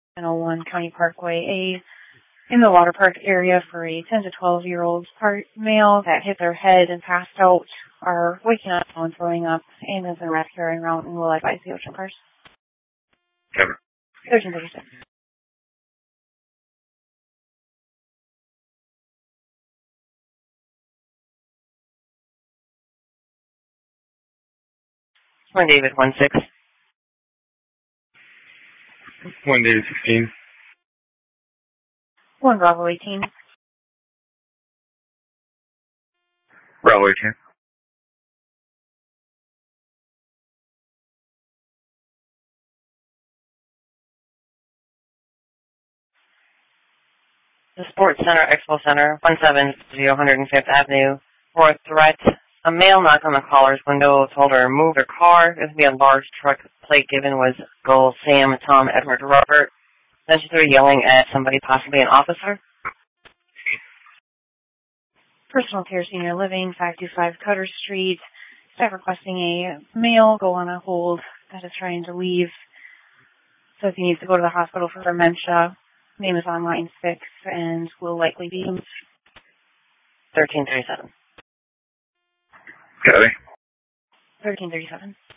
101 County Parkway A in the water park area for a 10 to 12-year-old male that hit their head and passed out, are waking up and throwing up. Ambulance and rescue are en route and will advise the Ocean cars. Cover. 1336. One David 16. 1 David 16. 1 Bravo 18. Bravo 18. The Sports Center, Expo Center, 170 105th Avenue. For a threat, a male knocked on the caller's window, told her to move her car. This would be a large truck. Plate given was Gold Sam, Tom, Edward, Robert. Then she started yelling at somebody, possibly an officer. Personal Care Senior Living, 525 Cutter Street. Staff requesting a male go on a hold that is trying to leave. Says he needs to go to the hospital for dementia. Name is on line 6 and will likely be 1337. Copy. 1337.